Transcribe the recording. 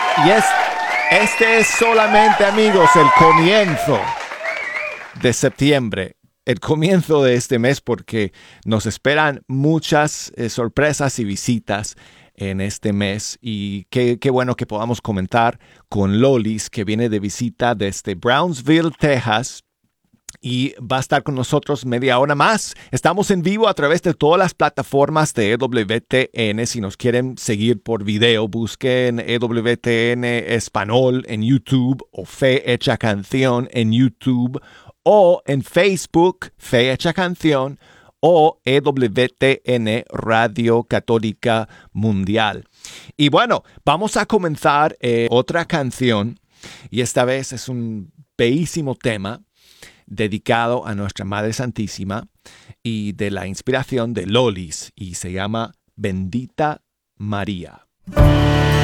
Este es solamente, amigos, el comienzo de septiembre. El comienzo de este mes porque nos esperan muchas sorpresas y visitas en este mes y qué bueno que podamos comentar con Lolis, que viene de visita desde Brownsville, Texas, y va a estar con nosotros media hora más. Estamos en vivo a través de todas las plataformas de EWTN. Si nos quieren seguir por video, busquen EWTN Español en YouTube o Fe Hecha Canción en YouTube o en Facebook, Fe Hecha Canción, o EWTN Radio Católica Mundial. Y bueno, vamos a comenzar otra canción, y esta vez es un bellísimo tema dedicado a nuestra Madre Santísima y de la inspiración de Lolis, y se llama Bendita María.